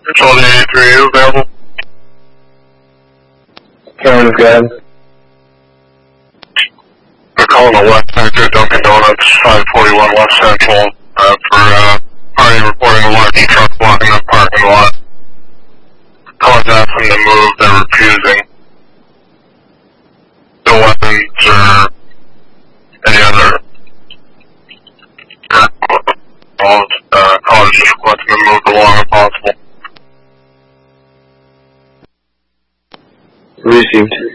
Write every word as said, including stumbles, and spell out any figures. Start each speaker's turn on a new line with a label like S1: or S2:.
S1: twelve eighty-three available.
S2: Cameron is good.
S1: We're calling the West Sector Dunkin' Donuts, five forty-one West Central, uh, for, uh, party reporting a large truck blocking the parking lot. Calling that from the move, they're refusing. No weapons or any other involved. Uh, callers just requesting them moved along if possible.
S2: Received.